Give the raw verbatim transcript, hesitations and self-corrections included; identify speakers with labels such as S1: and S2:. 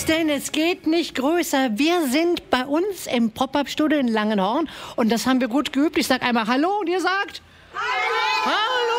S1: denn es geht nicht größer. Wir sind bei uns im Pop-Up-Studio in Langenhorn und das haben wir gut geübt. Ich sag einmal Hallo und ihr sagt Hallo. Hallo.